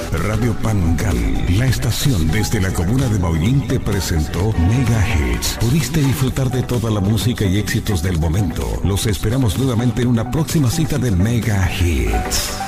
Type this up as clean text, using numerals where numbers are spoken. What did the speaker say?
Radio Pangal, la estación desde la comuna de Maullín, te presentó Mega Hits. Pudiste disfrutar de toda la música y éxitos del momento. Los esperamos nuevamente en una próxima cita de Mega Hits.